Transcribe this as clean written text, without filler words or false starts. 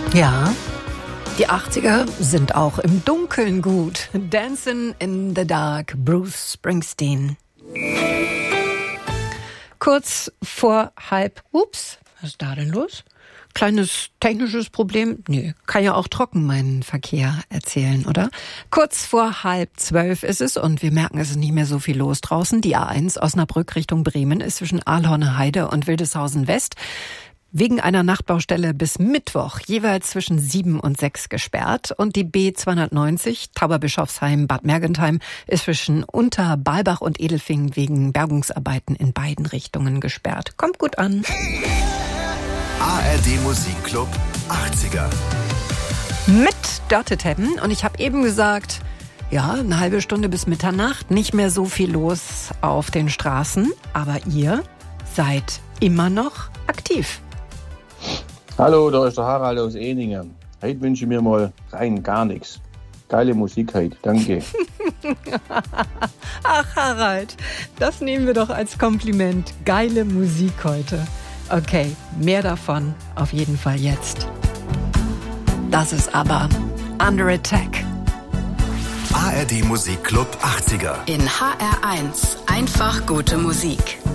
Ja, die 80er sind auch im Dunkeln gut. Dancing in the Dark, Bruce Springsteen. Kurz vor halb, was ist da denn los? Kleines technisches Problem? Nee, kann ja auch trocken meinen Verkehr erzählen, oder? Kurz vor 11:30 ist es und wir merken, es ist nicht mehr so viel los draußen. Die A1 Osnabrück Richtung Bremen ist zwischen Aalhorner Heide und Wildeshausen West wegen einer Nachtbaustelle bis Mittwoch jeweils zwischen 7 und 6 gesperrt. Und die B290 Tauberbischofsheim Bad Mergentheim ist zwischen Unterbalbach und Edelfingen wegen Bergungsarbeiten in beiden Richtungen gesperrt. Kommt gut an. ARD Musikclub 80er. Mit Dörte Teppen. Und ich habe eben gesagt, ja, eine halbe Stunde bis Mitternacht, nicht mehr so viel los auf den Straßen. Aber ihr seid immer noch aktiv. Hallo, da ist der Harald aus Ehningen. Heute wünsche ich mir mal rein gar nichts. Geile Musik heute, danke. Ach Harald, das nehmen wir doch als Kompliment. Geile Musik heute. Okay, mehr davon auf jeden Fall jetzt. Das ist aber Under Attack. ARD Musikclub 80er. In HR1 einfach gute Musik.